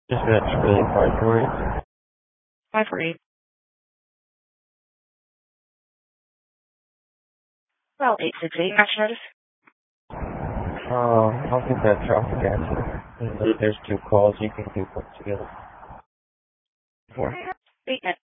Just that's really 548. 548. Well, 868, match notice. I'll get that traffic accident. There's two calls you can do put together. 4. 8